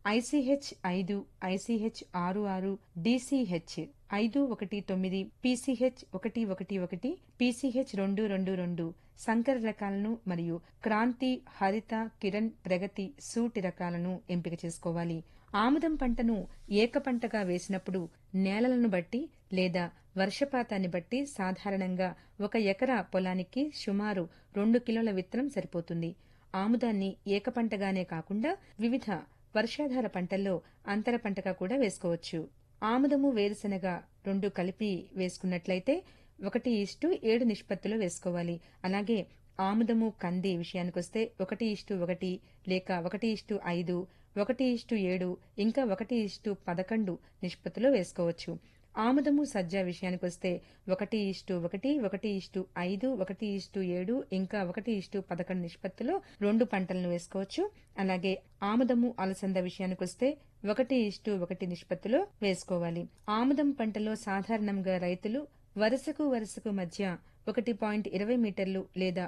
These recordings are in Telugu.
ICH 5, ICH 66, DCH 519, PCH 111, PCH 222 సంకర రకాలను మరియు క్రాంతి, హరిత, కిరణ్, ప్రగతి, సూటి రకాలను ఎంపిక చేసుకోవాలి. ఆముదం పంటను ఏకపంటగా వేసినప్పుడు నేలలను బట్టి లేదా వర్షపాతాన్ని బట్టి సాధారణంగా 1 ఎకరా పొలానికి సుమారు 2 కిలోల విత్తనం సరిపోతుంది. ఆముదాన్ని ఏకపంటగానే కాకుండా వివిధ వర్షాధార పంటల్లో అంతర పంటగా కూడా వేసుకోవచ్చు. ఆముదము, వేరుశెనగ 2 కలిపి వేసుకున్నట్లయితే 1:7 నిష్పత్తిలో వేసుకోవాలి. అలాగే ఆముదము, కంది విషయానికొస్తే 1:1 లేక 1:5, 1:7 ఇంకా 1:11 నిష్పత్తిలో వేసుకోవచ్చు. ఆముదము, సజ్జ విషయానికొస్తే 1:1, 1:5, 1:7 ఇంకా 1:11 నిష్పత్తిలో 2 పంటలను వేసుకోవచ్చు. అలాగే ఆముదము, అలసంద విషయానికొస్తే 1:1 నిష్పత్తిలో వేసుకోవాలి. ఆముదం పంటలో సాధారణంగా రైతులు వరుసకు మధ్య 1.20 మీటర్లు లేదా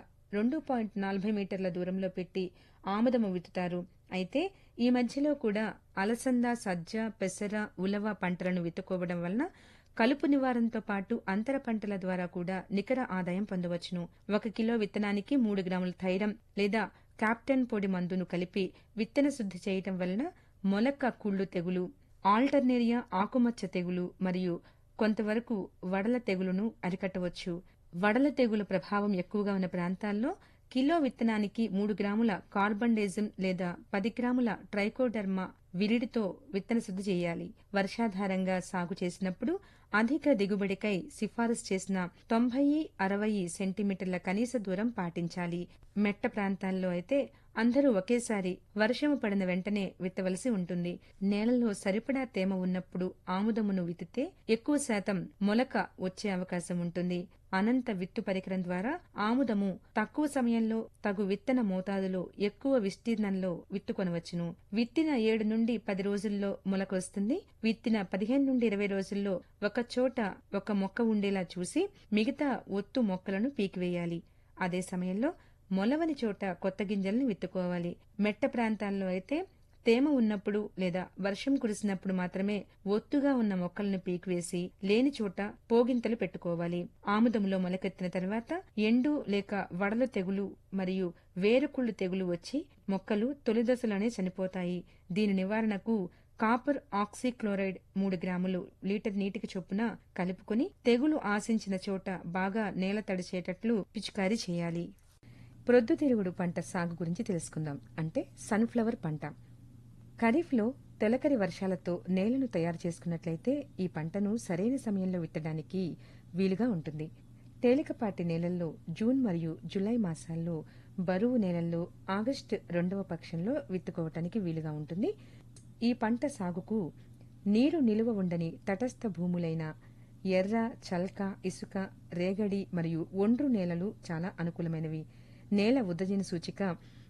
2.40 మీటర్ల దూరంలో పెట్టి ఆముదము విత్తుతారు. అయితే ఈ మధ్యలో కూడా అలసంద, సజ్జ, పెసర, ఉలవ పంటలను విత్తుకోవడం వలన కలుపు నివారణతో పాటు అంతర పంటల ద్వారా కూడా నికర ఆదాయం పొందవచ్చును. 1 కిలో విత్తనానికి 3 గ్రాముల థైరం లేదా క్యాప్టెన్ పొడి మందును కలిపి విత్తన శుద్ధి చేయటం వలన మొలక కుళ్ళు తెగులు, ఆల్టర్నేరియా ఆకుమచ్చ తెగులు మరియు కొంతవరకు వడల తెగులును అరికట్టవచ్చు. వడల తెగులు ప్రభావం ఎక్కువగా ఉన్న ప్రాంతాల్లో కిలో విత్తనానికి 3 గ్రాముల కార్బండేజం లేదా 10 గ్రాముల ట్రైకోడర్మా విరిడితో విత్తన శుద్ధి చేయాలి. వర్షాధారంగా సాగు చేసినప్పుడు అధిక దిగుబడికై సిఫారసు చేసిన 90-60 సెంటీమీటర్ల కనీస దూరం పాటించాలి. మెట్ట ప్రాంతాల్లో అయితే అందరూ ఒకేసారి వర్షము పడిన వెంటనే విత్తవలసి ఉంటుంది. నేలలో సరిపడా తేమ ఉన్నప్పుడు ఆముదమును విత్తితే ఎక్కువ శాతం మొలక వచ్చే అవకాశం ఉంటుంది. అనంత విత్తు పరికరం ద్వారా ఆముదము తక్కువ సమయంలో తగు విత్తన మోతాదులో ఎక్కువ విస్తీర్ణంలో విత్తుకొనవచ్చును. విత్తిన 7 నుండి 10 రోజుల్లో మొలక వస్తుంది. విత్తిన 15 నుండి 20 రోజుల్లో ఒక చోట ఒక మొక్క ఉండేలా చూసి మిగతా ఒత్తు మొక్కలను పీకివేయాలి. అదే సమయంలో మొలవని చోట కొత్త గింజల్ని విత్తుకోవాలి. మెట్ట ప్రాంతాల్లో అయితే తేమ ఉన్నప్పుడు లేదా వర్షం కురిసినప్పుడు మాత్రమే ఒత్తుగా ఉన్న మొక్కలను పీకివేసి లేని చోట పోగింతలు పెట్టుకోవాలి. ఆముదములో మొలకెత్తిన తర్వాత ఎండు లేక వడలు తెగులు మరియు వేరుకుళ్ళు తెగులు వచ్చి మొక్కలు తొలి దశలోనే చనిపోతాయి. దీని నివారణకు కాపర్ ఆక్సీక్లోరైడ్ 3 గ్రాములు లీటర్ నీటికి చొప్పున కలుపుకుని తెగులు ఆశించిన చోట బాగా నేల తడిచేటట్లు పిచికారీ చేయాలి. ప్రొద్దుతిరుగుడు పంట సాగు గురించి తెలుసుకుందాం. అంటే సన్ఫ్లవర్ పంట. ఖరీఫ్లో తొలకరి వర్షాలతో నేలను తయారు చేసుకున్నట్లయితే ఈ పంటను సరైన సమయంలో విత్తడానికి వీలుగా ఉంటుంది. తేలికపాటి నేలల్లో జూన్ మరియు జులై మాసాల్లో, బరువు నేలల్లో ఆగస్టు 2వ పక్షంలో విత్తుకోవటానికి వీలుగా ఉంటుంది. ఈ పంట సాగుకు నీరు నిలువ ఉండని తటస్థ భూములైన ఎర్ర, చల్క, ఇసుక, రేగడి మరియు ఒండ్రు నేలలు చాలా అనుకూలమైనవి. నేల ఉదజన సూచిక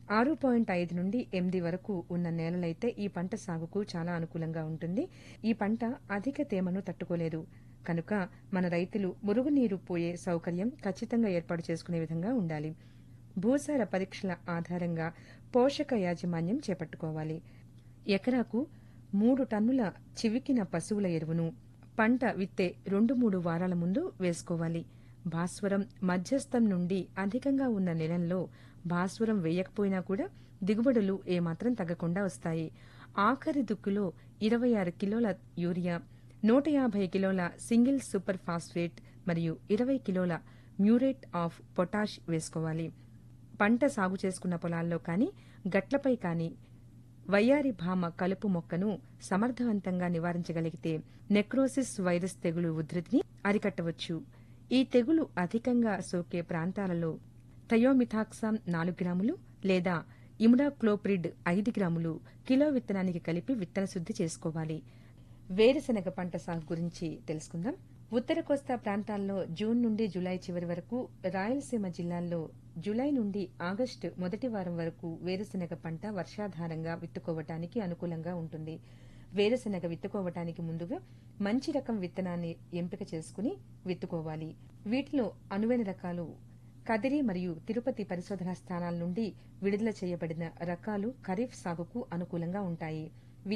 6.5 నుండి 8 వరకు ఉన్న నేలలైతే ఈ పంట సాగుకు చాలా అనుకూలంగా ఉంటుంది. ఈ పంట అధిక తేమను తట్టుకోలేదు కనుక మన రైతులు మురుగునీరు పోయే సౌకర్యం ఖచ్చితంగా ఏర్పాటు చేసుకునే విధంగా ఉండాలి. భూసార పరీక్షల ఆధారంగా పోషక యాజమాన్యం చేపట్టుకోవాలి. ఎకరాకు 3 టన్నుల చివికిన పశువుల ఎరువును పంట విత్తే 2-3 వారాల ముందు వేసుకోవాలి. భాస్వరం మధ్యస్థం నుండి అధికంగా ఉన్న నెలల్లో భాస్వరం వేయకపోయినా కూడా దిగుబడులు ఏమాత్రం తగ్గకుండా వస్తాయి. ఆఖరి దుక్కులో 26 కిలోల యూరియా, 150 కిలోల సింగిల్ సూపర్ ఫాస్ఫేట్ మరియు 20 కిలోల మ్యూరేట్ ఆఫ్ పొటాష్ వేసుకోవాలి. పంట సాగు చేసుకున్న పొలాల్లో కానీ గట్లపై కానీ వయ్యారి భామ కలుపు మొక్కను సమర్థవంతంగా నివారించగలిగితే నెక్రోసిస్ వైరస్ తెగులు ఉధృతిని అరికట్టవచ్చు. ఈ తెగులు అధికంగా సోకే ప్రాంతాలలో థయోమిథాక్సామ్ 4 గ్రాములు లేదా ఇమిడాక్లోప్రిడ్ 5 గ్రాములు కిలో విత్తనానికి కలిపి విత్తన శుద్ధి చేసుకోవాలి. వేరుశెనగ పంట సాగు గురించి తెలుసుకుందాం. ఉత్తర కోస్తా ప్రాంతాల్లో జూన్ నుండి జులై చివరి వరకు, రాయలసీమ జిల్లాల్లో జులై నుండి ఆగస్టు మొదటి వారం వరకు వేరుశెనగ పంట వర్షాధారంగా విత్తుకోవటానికి అనుకూలంగా ఉంటుంది. వేరుశెనగ విత్తుకోవటానికి ముందుగా మంచి రకం విత్తనాన్ని ఎంపిక చేసుకుని విత్తుకోవాలి. వీటిలో అనువైన రకాలు కదిరి మరియు తిరుపతి పరిశోధనా స్థానాల నుండి విడుదల చేయబడిన రకాలు ఖరీఫ్ సాగుకు అనుకూలంగా ఉంటాయి.